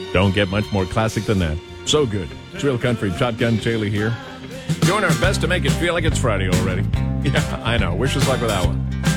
Don't get much more classic than that. So good. It's Real Country. Shotgun Chaley here. Doing our best to make it feel like it's Friday already. Yeah, I know. Wish us luck with that one.